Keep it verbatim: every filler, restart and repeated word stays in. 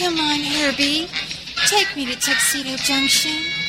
Come on, Herbie. Take me to Tuxedo Junction.